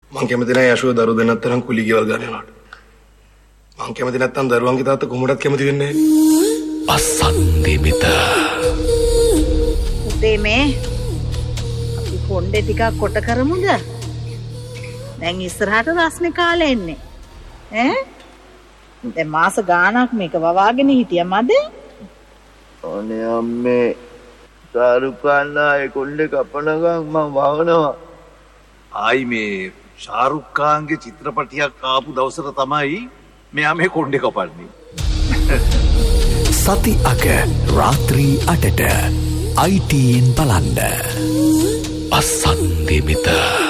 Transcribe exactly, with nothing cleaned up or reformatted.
මං කැමති නෑ යශෝ දරු දෙන්නත් තරම් කුලී ගෙවල් ගන්න යනවාට. මං කැමති නැත්තම් දරුවන්ගේ තාත්තා කොහොමදත් කැමති වෙන්නේ නෑ. අසන්දිමිත. උදේ මේ අපි කොණ්ඩේ ටිකක් කොට කරමුද? දැන් ඉස්සරහට රස්නේ කාලේ එන්නේ. ඈ? දැන් මාස ගාණක් මේක වවාගෙන හිටියා මද? අනේ අම්මේ ශාරුඛ් ආයේ කොණ්ඩේ කපනකම් මම වහනවා. ආයි මේ ශාරුඛ් ඛාන්ගේ චිත්‍රපටියක් ආපු දවසට තමයි මෙයා මේ කොණ්ඩේ කපන්නේ. සති අග රාත්‍රී අටට අයිටීන් බලන්න. අසන්දිමිත.